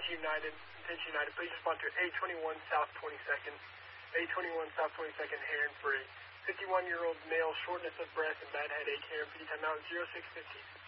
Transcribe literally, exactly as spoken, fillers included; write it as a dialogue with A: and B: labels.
A: Attention United, attention United, please respond to A twenty-one South twenty-second. A twenty-one South twenty-second, Heron for a fifty-one-year-old male, shortness of breath and bad headache. Heron, P D timeout zero six fifteen.